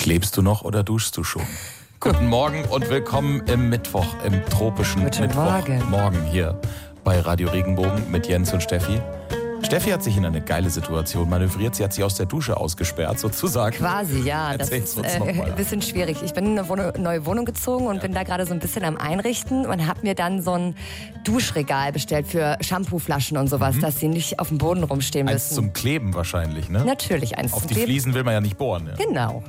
Klebst du noch oder duschst du schon? Guten Morgen und willkommen im tropischen Mittwochmorgen hier bei Radio Regenbogen mit Jens und Steffi. Steffi hat sich in eine geile Situation manövriert. Sie hat sich aus der Dusche ausgesperrt, sozusagen. Quasi, ja. Das ist ein bisschen schwierig. Ich bin in eine neue Wohnung gezogen und bin da gerade so ein bisschen am Einrichten und habe mir dann so ein Duschregal bestellt für Shampooflaschen und sowas, dass sie nicht auf dem Boden rumstehen müssen. Eins zum Kleben wahrscheinlich, ne? Natürlich, eins auf zum die Kleben. Fliesen will man ja nicht bohren. Ja. Genau.